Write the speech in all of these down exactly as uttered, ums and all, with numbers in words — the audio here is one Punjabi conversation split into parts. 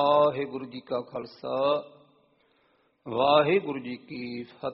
ਵਾਹਿਗੁਰੂ ਜੀ ਕਾ ਖਾਲਸਾ ਵਾਹਿਗੁਰੂ ਜੀ ਕੀ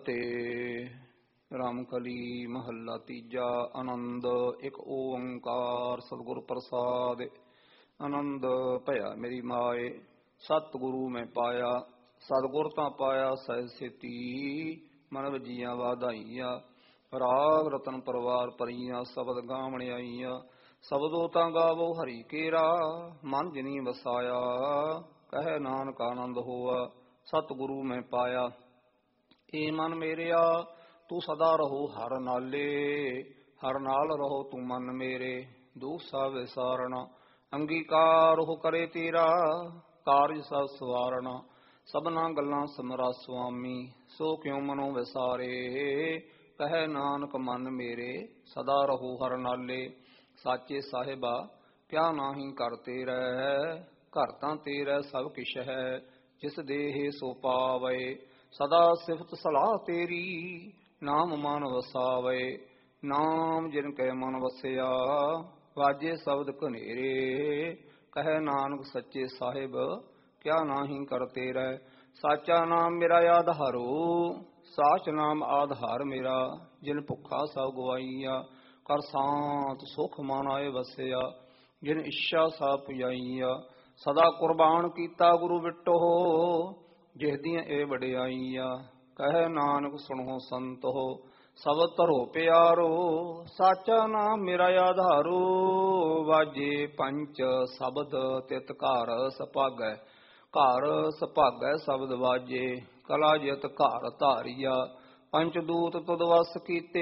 ਫਤਿਹ। ਰਾਮਕਲੀ ਮਹੱਲਾ ਤੀਜਾ। ਆਨੰਦ ਇੱਕ ਓੰਕਾਰ ਸਤਿਗੁਰ ਪ੍ਰਸਾਦਿ। ਆਨੰਦ ਭਇਆ ਮੇਰੀ ਮਾਏ, ਸਤਿਗੁਰੂ ਮੈਂ ਪਾਇਆ। ਸਤਿਗੁਰ ਤਾਂ ਪਾਇਆ ਸਹਿ ਸੇਤੀ, ਮਨ ਵਜੀਆਂ ਵਾਧਾਈਆਂ। ਰਾਗ ਰਤਨ ਪਰਵਾਰ ਭਰੀਆਂ, ਸ਼ਬਦ ਗਾਵਣ ਆਈਆਂ। ਸ਼ਬਦੋ ਤਾਂ ਗਾਵੋ ਹਰੀ ਕੇਰਾ, ਮਨ ਜਿਨੀ ਵਸਾਇਆ। ਕਹਿ ਨਾਨਕ ਆਨੰਦ ਹੋਆ, ਸਤਿਗੁਰੂ ਮੈਂ ਪਾਇਆ। ਏ ਮਨ ਮੇਰਿਆ ਤੂੰ ਸਦਾ ਰਹੋ ਹਰ ਨਾਲੇ, ਹਰ ਨਾਲ ਰਹੋ ਤੂੰ ਮਨ ਮੇਰੇ। ਦੁਖ ਸਭ ਵਿਸਾਰਣਾ, ਅੰਗੀਕਾਰ ਉਹ ਕਰੇ ਤੇਰਾ। ਕਾਰਜ ਸਭ ਸਵਾਰਣਾ, ਸਭਨਾ ਗੱਲਾਂ ਸਮਰਾ ਸੁਆਮੀ। ਸੋ ਕਿਉ ਮਨੋ ਵਿਸਾਰੇ, ਕਹਿ ਨਾਨਕ ਮਨ ਮੇਰੇ। ਸਦਾ ਰਹੋ ਹਰ ਨਾਲੇ, ਸਾਚੇ ਸਾਹਿਬਾ ਕਿਆ ਨਾਹੀ ਕਰ ਤੇਰਾ। ਘਰ ਤਾਂ ਤੇਰਾ ਸਭ ਕਿਛ ਹੈ, ਜਿਸ ਦੇਹ ਸੋ ਪਾਵੇ। ਸਦਾ ਸਿਫਤ ਸਲਾਹ ਤੇਰੀ, ਨਾਮ ਮਨ ਵਸਾਵੇ। ਨਾਮ ਜਿਨ ਕੈ ਮਨ ਵਸਿਆ, ਵਾਜੇ ਸ਼ਬਦ ਘਨੇਰੇ। ਕਹਿ ਨਾਨਕ ਸੱਚੇ ਸਾਹਿਬ ਕਿਆ ਨਾਹੀ ਕਰ ਤੇਰਾ। ਸਾਚਾ ਨਾਮ ਮੇਰਾ ਆਧਾਰੋ, ਸਾਚ ਨਾਮ ਆਧਾਰ ਮੇਰਾ। ਜਿਨ ਭੁੱਖਾ ਸਭ ਗਵਾਈਆ, ਕਰ ਸਾਂਤ ਸੁਖ ਮਨ ਆਏ ਵਸਿਆ। ਜਿਨ ਇੱਛਾ ਸਭ ਪੁਜਾਈਆ, ਸਦਾ ਕੁਰਬਾਨ ਕੀਤਾ ਗੁਰੂ ਬਿਟੋ। ਜਿਸਦੀਆਂ ਇਹ ਵਡਿਆਈਆਂ, ਕਹਿ ਨਾਨਕ ਸੁਣੋ ਸੰਤੋ। ਸਬਦ ਧਰੋ ਪਿਆਰੋ, ਸਾਚਾ ਨਾਮ ਮੇਰਾ ਆਧਾਰੋ। ਵਾਜੇ ਪੰਚ ਸ਼ਬਦ ਤਿਤ ਘਰ ਸੁਭਾਗੈ, ਘਰ ਸੁਭਾਗੈ ਸ਼ਬਦ ਵਾਜੇ। ਕਲਾ ਜਿਤ ਘਰ ਧਾਰੀਆ, ਪੰਚ ਦੂਤ ਤੁਧ ਵਸ ਕੀਤੇ।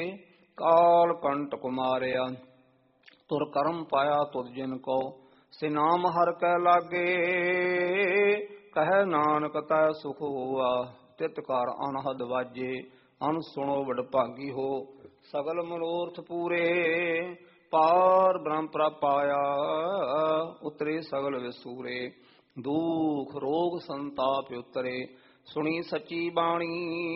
ਕਾਲ ਕੰਟਕ ਮਾਰਿਆ, ਤੁਰ ਕਰਮ ਪਾਇਆ ਤੁਧ ਜਿਨ ਕੋ। ਸੇ ਨਾਮ ਹਰ ਕੈ ਲਾਗੇ, ਕਹਿ ਨਾਨਕ ਤੈ ਸੁਖ ਹੋਆ। ਤਿਤ ਘਰ ਅਨਹਦ ਵਾਜੇ, ਅਨ ਸੁਣੋ ਵਡਭਾਗੀ ਹੋ। ਸਗਲ ਮਨੋਰਥ ਪੂਰੇ, ਪਾਰ ਬ੍ਰਹਮ ਪ੍ਰਭ ਪਾਇਆ। ਉਤਰੇ ਸਗਲ ਵਿਸੂਰੇ, ਦੁਖ ਰੋਗ ਸੰਤਾਪ ਉਤਰੇ। ਸੁਣੀ ਸੱਚੀ ਬਾਣੀ,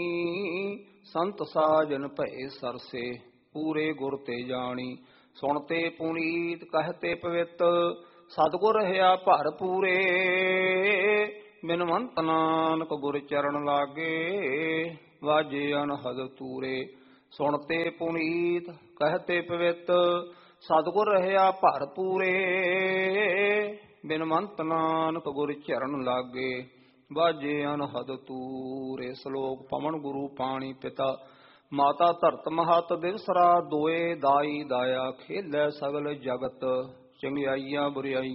ਸੰਤ ਸਾਜਨ ਭਏ ਸਰਸੇ। ਪੂਰੇ ਗੁਰ ਤੇ ਜਾਣੀ, ਸੁਣਤੇ ਪੁਨੀਤ ਕਹਤੇ ਪਵਿੱਤ। ਸਤਿਗੁਰ ਰਹਾ ਭਰ ਪੂਰੇ, ਬਿਨਵੰਤ ਨਾਨਕ ਗੁਰ ਚਰਨ ਲਾਗੇ। ਵਾਜੇ ਅਨਹਦ ਤੂਰੇ, ਸੁਣਤੇ ਪੁਨੀਤ ਕਹਤੇ ਪਵਿੱਤ। ਸਤਿਗੁਰ ਰਹਾ ਭਰ ਪੂਰੇ, ਬਿਨਵੰਤ ਨਾਨਕ ਗੁਰ ਚਰਨ ਲਾਗੇ। ਵਾਜੇ ਅਨਹਦ ਤੂਰੇ। ਸ਼ਲੋਕ ਪਵਨ ਗੁਰੂ ਪਾਣੀ ਪਿਤਾ, ਮਾਤਾ ਧਰਤ ਮਹਤ ਦਿਵਸ ਰਾਤ। ਦੋਏ ਦਾਈ ਦਾਇਆ, ਖੇਲੈ ਸਗਲ ਜਗਤ। ਚੰਗਿਆਈਆਂ ਬੁਰਿਆਈ